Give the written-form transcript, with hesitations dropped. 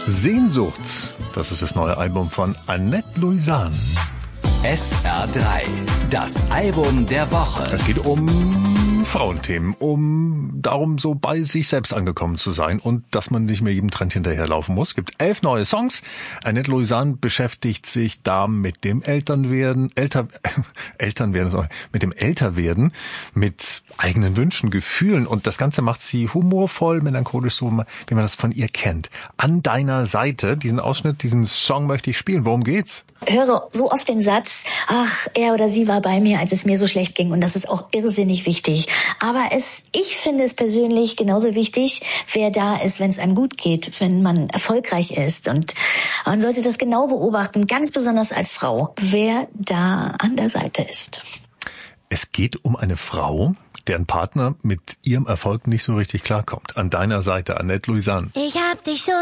Sehnsucht, das ist das neue Album von Annette Louisan. SR3, das Album der Woche. Es geht um Frauenthemen, darum, so bei sich selbst angekommen zu sein und dass man nicht mehr jedem Trend hinterherlaufen muss. Es gibt 11 neue Songs. Annette Louisan beschäftigt sich da mit dem Älterwerden, mit eigenen Wünschen, Gefühlen, und das Ganze macht sie humorvoll, melancholisch, so wie man das von ihr kennt. An deiner Seite, diesen Song möchte ich spielen. Worum geht's? Höre so oft den Satz, ach, er oder sie war bei mir, als es mir so schlecht ging, und das ist auch irrsinnig wichtig. Aber ich finde es persönlich genauso wichtig, wer da ist, wenn es einem gut geht, wenn man erfolgreich ist, und man sollte das genau beobachten, ganz besonders als Frau, wer da an der Seite ist. Es geht um eine Frau, deren Partner mit ihrem Erfolg nicht so richtig klarkommt. An deiner Seite, Annette Louisan. Ich hab dich so